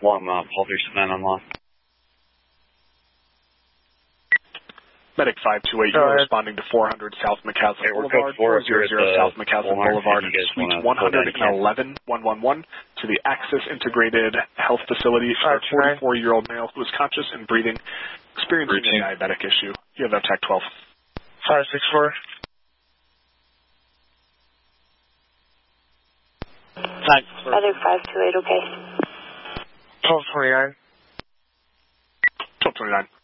Long Paltry Cement unlocked. Medic 528, you're responding to 400 South McCaslin Boulevard, 400 South McCaslin Boulevard, Suite 111, 111, to the Axis Integrated Health Facility for a 44-year-old male who is conscious and breathing, experiencing a diabetic issue. You have TAC 12. 564. Medic 528, okay. 1229. 1229.